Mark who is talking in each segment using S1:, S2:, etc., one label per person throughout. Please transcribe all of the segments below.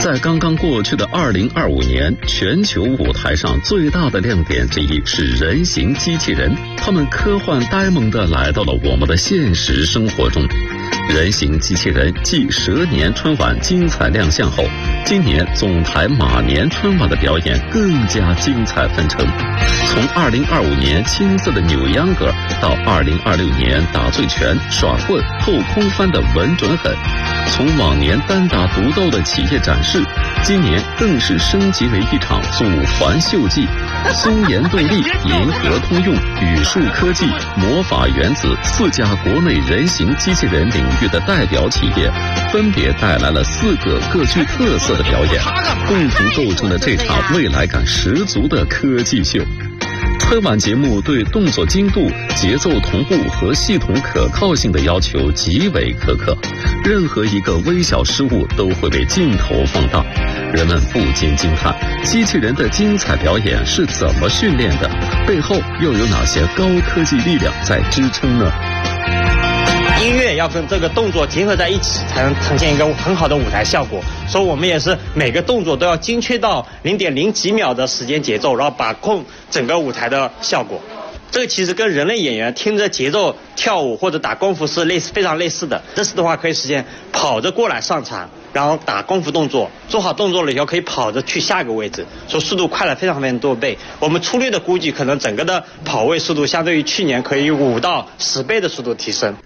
S1: 在刚刚过去的2025年，全球舞台上最大的亮点之一是人形机器人，他们科幻呆萌地来到了我们的现实生活中。人形机器人继蛇年春晚精彩亮相后，今年总台马年春晚的表演更加精彩纷呈。从2025年青涩的扭秧歌到2026年打醉拳、耍棍、后空翻的稳准狠，从往年单打独斗的企业展示，今年更是升级为一场祖环秀技。松研动力、银河通用、宇树科技、魔法原子4家国内人形机器人领域的代表企业，分别带来了4个各具特色的表演，共同构成了这场未来感十足的科技秀。春晚节目对动作精度、节奏同步和系统可靠性的要求极为苛刻，任何一个微小失误都会被镜头放大。人们不禁惊叹，机器人的精彩表演是怎么训练的？背后又有哪些高科技力量在支撑呢？
S2: 音乐要跟这个动作结合在一起，才能呈现一个很好的舞台效果。所以我们也是每个动作都要精确到0.0几秒的时间节奏，然后把控整个舞台的效果。这个其实跟人类演员听着节奏跳舞或者打功夫是非常类似的。这次的话可以实现跑着过来上场，然后打功夫动作，做好动作了以后可以跑着去下一个位置，所以速度快了非常多倍。我们粗略的估计，可能整个的跑位速度相对于去年可以5到10倍的速度提升。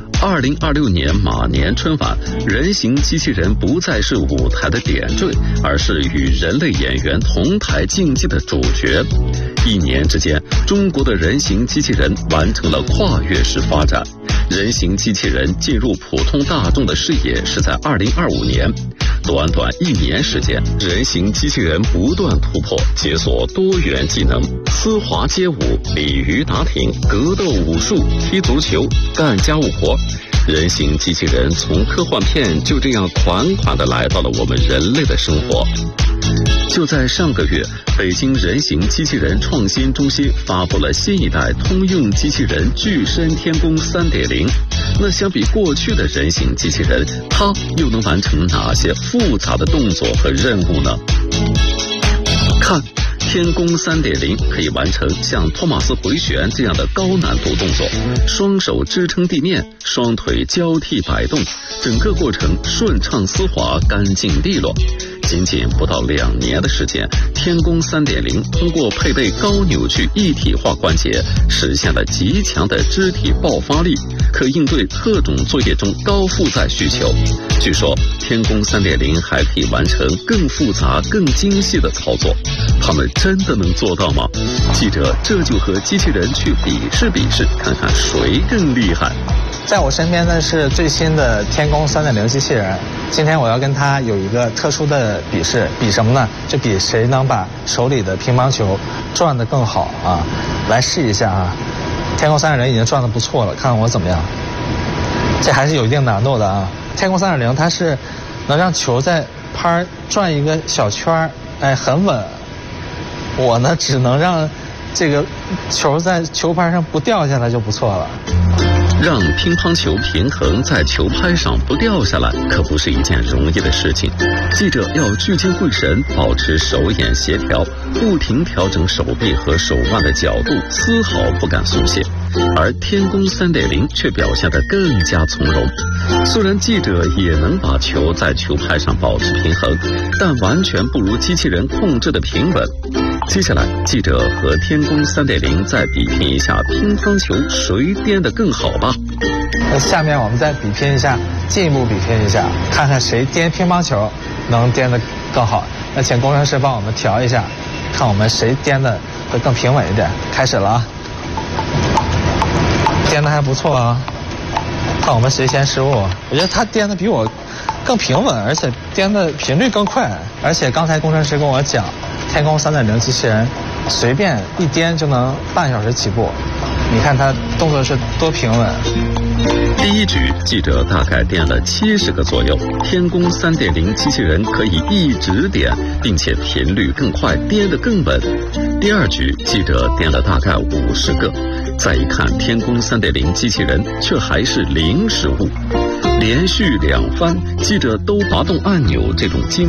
S1: 2026年马年春晚，人形机器人不再是舞台的点缀，而是与人类演员同台竞技的主角。1年之间，中国的人形机器人完成了跨越式发展。人形机器人进入普通大众的视野是在2025年。短短1年时间，人形机器人不断突破，解锁多元技能，丝滑街舞、鲤鱼打挺、格斗武术、踢足球、干家务活。人形机器人从科幻片就这样款款地来到了我们人类的生活。就在上个月，北京人形机器人创新中心发布了新一代通用机器人巨身天宫 3.0。那相比过去的人形机器人，它又能完成哪些复杂的动作和任务呢？看，天宫 3.0 可以完成像托马斯回旋这样的高难度动作，双手支撑地面，双腿交替摆动，整个过程顺畅丝滑、干净利落。仅仅不到2年的时间，天宫 3.0 通过配备高扭矩一体化关节，实现了极强的肢体爆发力，可应对特种作业中高负载需求。据说天宫 3.0 还可以完成更复杂、更精细的操作，他们真的能做到吗？记者这就和机器人去比试，看看谁更厉害。
S3: 在我身边的是最新的天宫 3.0 机器人，今天我要跟它有一个特殊的比试，比什么呢？就比谁能把手里的乒乓球转得更好啊！来试一下啊！天宫 3.0 已经转得不错了，看看我怎么样。这还是有一定难度的啊！天宫 3.0 它是能让球在拍转一个小圈，哎，很稳。我呢，只能让这个球在球拍上不掉下来就不错了。
S1: 让乒乓球平衡在球拍上不掉下来，可不是一件容易的事情。记者要聚精会神，保持手眼协调，不停调整手臂和手腕的角度，丝毫不敢松懈。而天宫 3.0 却表现得更加从容。虽然记者也能把球在球拍上保持平衡，但完全不如机器人控制的平稳。接下来，记者和天宫 3.0 再比拼一下乒乓球谁颠得更好吧。
S3: 那下面我们再比拼一下，进一步比拼一下，看看谁颠乒乓球能颠得更好。那请工程师帮我们调一下，看我们谁颠得会更平稳一点。开始了啊，颠得还不错啊，看我们谁先失误。我觉得他颠得比我更平稳，而且颠的频率更快。而且刚才工程师跟我讲，天宫 3.0 机器人随便一颠就能半小时起步，你看它动作是多平稳。
S1: 第一局，记者大概颠了70个左右，天宫 3.0 机器人可以一直颠，并且频率更快，颠得更稳。第二局，记者颠了大概50个，再一看天宫 3.0 机器人却还是0失误。连续2番，记者都拔动按钮，这种